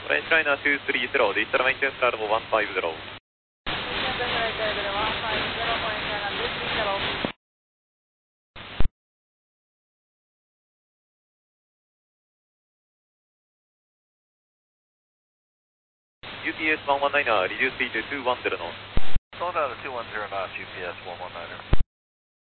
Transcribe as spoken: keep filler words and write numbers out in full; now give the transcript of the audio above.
Orange Liner two three zero, digital maintenance card one five zero. U P S one one niner, reduce speed to two one zero knots. Slow down to two one zero knots, U P S one one niner.